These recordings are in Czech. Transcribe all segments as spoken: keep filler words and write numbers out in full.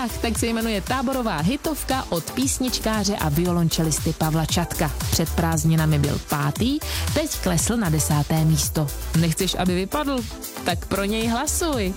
Čechách, tak se jmenuje táborová hitovka od písničkáře a violončelisty Pavla Čatka. Před prázdninami byl pátý, teď klesl na desáté místo. Nechceš, aby vypadl? Tak pro něj hlasuj.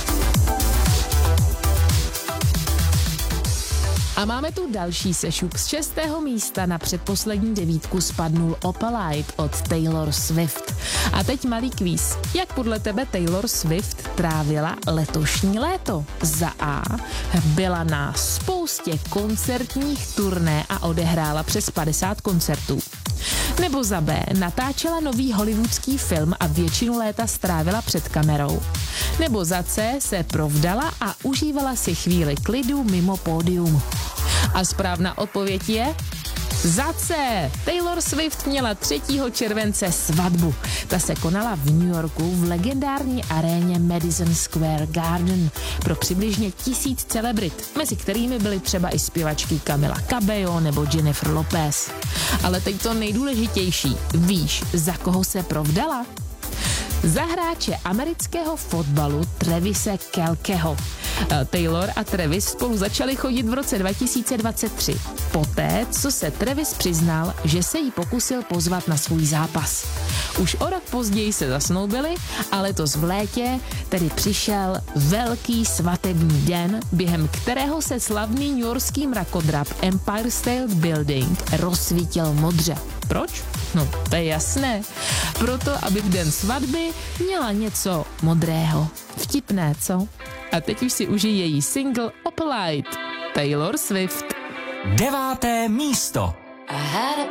A máme tu další sešup. Z šestého místa na předposlední devítku spadnul Opalite od Taylor Swift. A teď malý kvíz. Jak podle tebe Taylor Swift trávila letošní léto? Za A. Byla na spoustě koncertních turné a odehrála přes padesát koncertů. Nebo za B. Natáčela nový hollywoodský film a většinu léta strávila před kamerou. Nebo za C. Se provdala a užívala si chvíli klidu mimo pódium. A správná odpověď je za C. Taylor Swift měla třetího července svatbu. Ta se konala v New Yorku v legendární aréně Madison Square Garden pro přibližně tisíc celebrit, mezi kterými byly třeba i zpěvačky Camila Cabello nebo Jennifer Lopez. Ale teď to nejdůležitější. Víš, za koho se provdala? Za hráče amerického fotbalu Travise Kelceho. Taylor a Travis spolu začali chodit v roce dva tisíce dvacet tři. Poté, co se Travis přiznal, že se jí pokusil pozvat na svůj zápas. Už o rok později se zasnoubili a letos v létě tedy přišel velký svatební den, během kterého se slavný newyorský mrakodrap Empire State Building rozsvítil modře. Proč? No, to je jasné. Proto, aby v den svatby měla něco modrého. Vtipné, co? A teď už si užij její single Opalite. Taylor Swift. Deváté místo. I had a